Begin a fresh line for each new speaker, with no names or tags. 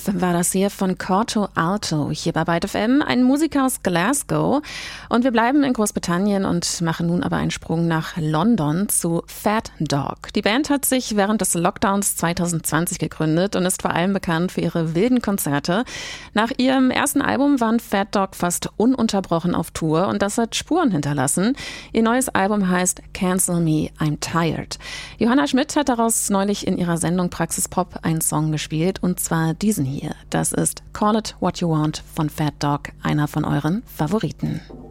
war das hier von Corto Alto, hier bei Byte FM, ein Musiker aus Glasgow. Und wir bleiben in Großbritannien und machen nun aber einen Sprung nach London zu Fat Dog. Die Band hat sich während des Lockdowns 2020 gegründet und ist vor allem bekannt für ihre wilden Konzerte. Nach ihrem ersten Album waren Fat Dog fast ununterbrochen auf Tour und das hat Spuren hinterlassen. Ihr neues Album heißt Cancel Me, I'm Tired. Johanna Schmidt hat daraus neulich in ihrer Sendung Praxis Pop einen Song gespielt, und zwar diesen hier. Das ist Call It What You Want von Fat Dog, einer von euren Favoriten.